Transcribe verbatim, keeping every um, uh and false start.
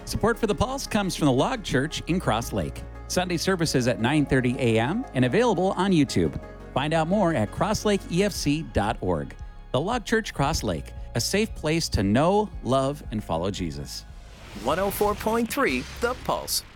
Support for The Pulse comes from the Log Church in Cross Lake. Sunday services at nine thirty a.m. and available on YouTube. Find out more at cross lake e f c dot org. The Log Church Cross Lake, a safe place to know, love, and follow Jesus. one oh four point three The Pulse.